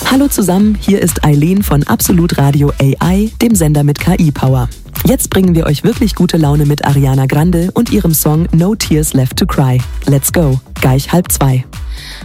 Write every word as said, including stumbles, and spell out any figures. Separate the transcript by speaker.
Speaker 1: Hallo zusammen, hier ist Eileen von Absolut Radio A I, dem Sender mit K I-Power. Jetzt bringen wir euch wirklich gute Laune mit Ariana Grande und ihrem Song No Tears Left to Cry. Let's go, gleich halb zwei.